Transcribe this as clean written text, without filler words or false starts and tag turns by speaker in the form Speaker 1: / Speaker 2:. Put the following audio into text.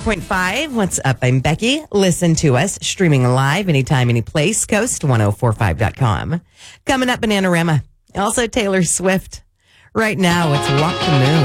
Speaker 1: 104.5. What's up? I'm Becky. Listen to us streaming live anytime, any place. Coast1045.com. Coming up, Bananarama. Also Taylor Swift. Right now, it's Walk the Moon.